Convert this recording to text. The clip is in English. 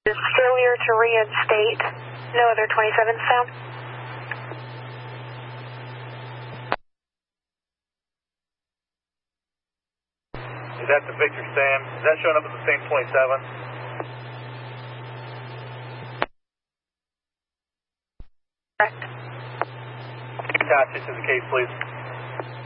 Failure to reinstate. No other 27s found. Is that the Victor Sam? Is that showing up as the same 27? Correct. Attach it to the case, please.